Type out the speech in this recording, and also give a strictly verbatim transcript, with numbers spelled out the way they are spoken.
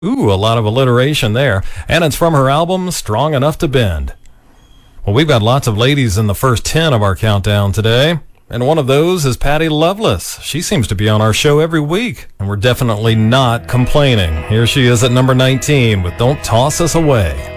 Ooh, a lot of alliteration there. And it's from her album, Strong Enough to Bend. Well, we've got lots of ladies in the first ten of our countdown today. And one of those is Patty Loveless. She seems to be on our show every week, and we're definitely not complaining. Here she is at number nineteen with Don't Toss Us Away.